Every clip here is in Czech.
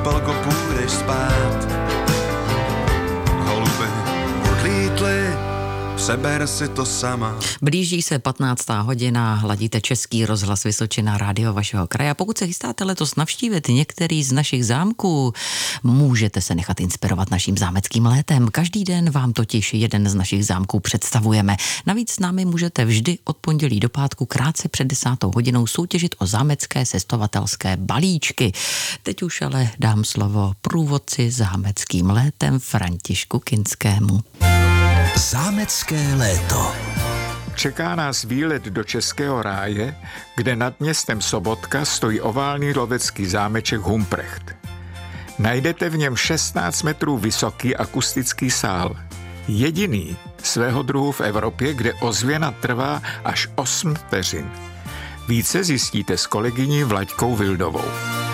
Koupelko, půjdeš spát. Holuby odlítly, přeber si to sama. Blíží se 15. hodina, hladíte Český rozhlas Vysočina, rádio vašeho kraje. A pokud se chystáte letos navštívit některý z našich zámků, můžete se nechat inspirovat naším zámeckým létem. Každý den vám totiž jeden z našich zámků představujeme. Navíc s námi můžete vždy od pondělí do pátku krátce před 10. hodinou soutěžit o zámecké cestovatelské balíčky. Teď už ale dám slovo průvodci zámeckým létem Františku Kinskému. Zámecké léto. Čeká nás výlet do Českého ráje, kde nad městem Sobotka stojí oválný lovecký zámeček Humprecht. Najdete v něm 16 metrů vysoký akustický sál. Jediný svého druhu v Evropě, kde ozvěna trvá až 8 vteřin. Více zjistíte s kolegyní Vlaďkou Vildovou.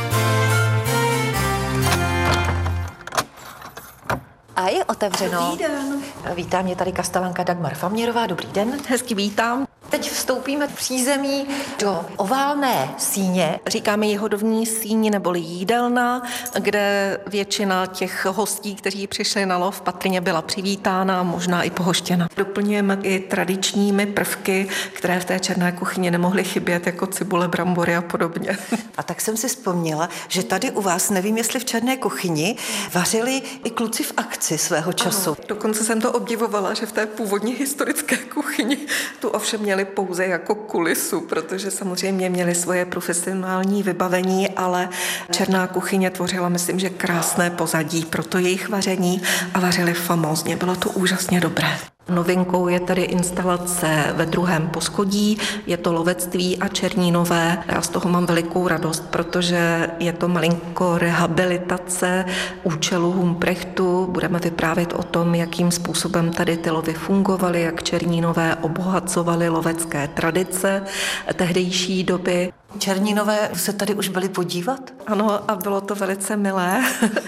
A je otevřeno. Dobrý den. Vítá mě tady kastelanka Dagmar Faměrová. Dobrý den. Hezky vítám. Teď vstoupíme v přízemí do oválné síně. Říkáme jihodovní síň neboli jídelna, kde většina těch hostí, kteří přišli na lov, patrně byla přivítána, možná i pohoštěna. Doplňujeme i tradičními prvky, které v té černé kuchyni nemohly chybět, jako cibule, brambory a podobně. A tak jsem si vzpomněla, že tady u vás, nevím jestli v černé kuchyni, vařili i kluci v akci svého času. Ano, dokonce jsem to obdivovala, že v té původní historické kuchyni tu ovšem měli pouze jako kulisu, protože samozřejmě měli svoje profesionální vybavení, ale černá kuchyně tvořila, myslím, že krásné pozadí pro to jejich vaření a vařili famózně. Bylo to úžasně dobré. Novinkou je tady instalace ve druhém poschodí, je to lovectví a černínové. Já z toho mám velikou radost, protože je to malinko rehabilitace účelu Humprechtu. Budeme vyprávět o tom, jakým způsobem tady ty lovy fungovaly, jak černínové obohacovaly lovecké tradice tehdejší doby. Černínové se tady už byli podívat? Ano, a bylo to velice milé.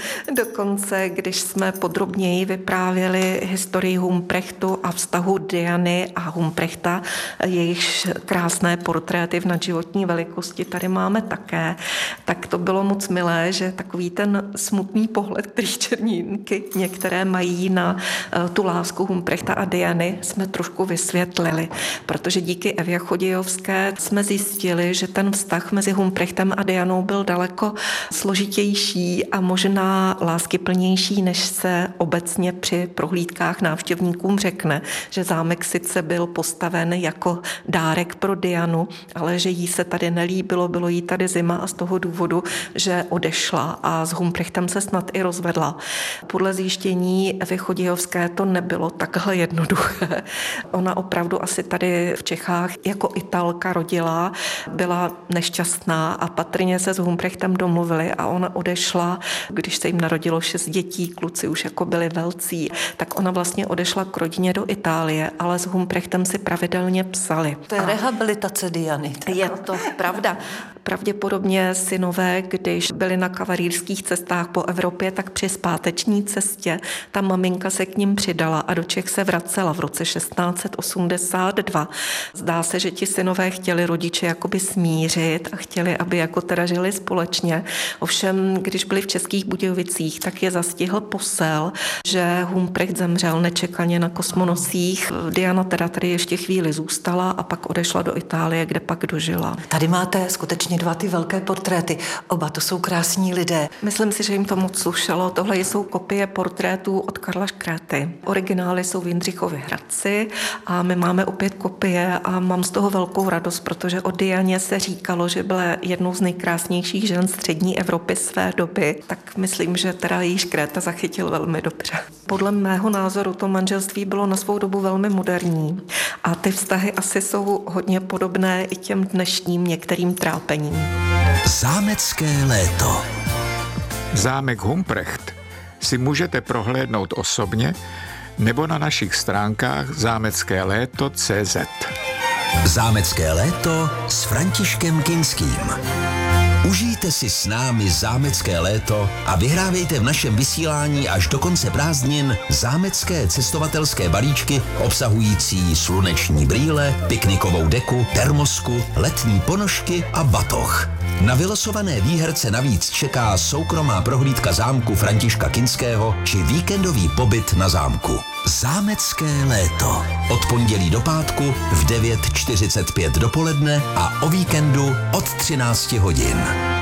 Dokonce, když jsme podrobněji vyprávěli historii Humprechtu a vztahu Diany a Humprechta, jejich krásné portréty v nadživotní velikosti tady máme také, tak to bylo moc milé, že takový ten smutný pohled, který černínky některé mají na tu lásku Humprechta a Diany, jsme trošku vysvětlili, protože díky Evě Chodějovské jsme zjistili, že ten vztah mezi Humprechtem a Dianou byl daleko složitější a možná láskyplnější, než se obecně při prohlídkách návštěvníkům řekne, že zámek sice byl postaven jako dárek pro Dianu, ale že jí se tady nelíbilo, bylo jí tady zima a z toho důvodu, že odešla a s Humprechtem se snad i rozvedla. Podle zjištění Evy Chodějovské to nebylo takhle jednoduché. Ona opravdu asi tady v Čechách jako Italka rodila, byla nešťastná a patrně se s Humprechtem domluvili a ona odešla, když se jim narodilo 6 dětí, kluci už jako byli velcí, tak ona vlastně odešla k rodině do Itálie, ale s Humprechtem si pravidelně psali. To je rehabilitace Diany. Je to pravda. Pravděpodobně synové, když byli na kavalírských cestách po Evropě, tak při zpáteční cestě ta maminka se k ním přidala a do Čech se vracela v roce 1682. Zdá se, že ti synové chtěli rodiče jakoby smířit a chtěli, aby jako teda žili společně. Ovšem, když byli v Českých Budějovicích, tak je zastihl posel, že Humprecht zemřel nečekaně na kosmonosích. Diana teda tady ještě chvíli zůstala a pak odešla do Itálie, kde pak dožila. Tady máte skutečně 2 ty velké portréty. Oba to jsou krásní lidé. Myslím si, že jim to moc slušelo. Tohle jsou kopie portrétů od Karla Škréty. Originály jsou v Jindřichově Hradci a my máme opět kopie a mám z toho velkou radost, protože o Dianě se říkalo, že byla jednou z nejkrásnějších žen střední Evropy své doby, tak myslím, že teda její Škréta zachytil velmi dobře. Podle mého názoru to manželství bylo na svou dobu velmi moderní a ty vztahy asi jsou hodně podobné i těm dnešním některým trápením. Zámecké léto. Zámek Humprecht si můžete prohlédnout osobně nebo na našich stránkách zámeckéléto.cz. Zámecké léto s Františkem Kinským. Užijte si s námi zámecké léto a vyhrávejte v našem vysílání až do konce prázdnin zámecké cestovatelské balíčky obsahující sluneční brýle, piknikovou deku, termosku, letní ponožky a batoh. Na vylosované výherce navíc čeká soukromá prohlídka zámku Františka Kinského či víkendový pobyt na zámku. Zámecké léto. Od pondělí do pátku v 9:45 dopoledne a o víkendu od 13 hodin.